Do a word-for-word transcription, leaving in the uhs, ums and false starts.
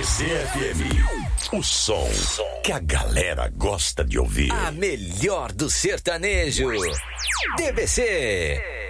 D C F M. O som que a galera gosta de ouvir. A melhor do sertanejo. D B C.